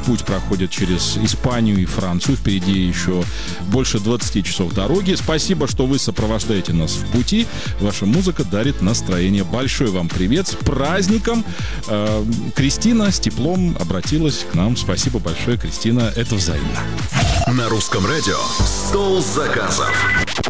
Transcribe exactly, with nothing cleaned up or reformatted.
путь проходит через Испанию и Францию. Впереди еще больше двадцати часов дороги. Спасибо, что вы сопровождаете нас в пути. Ваша музыка дарит настроение. Большой вам привет. С праздником! Э, Кристина с теплом обратилась к нам. Спасибо большое, Кристина. Это взаимно. На русском радио «Стол заказов».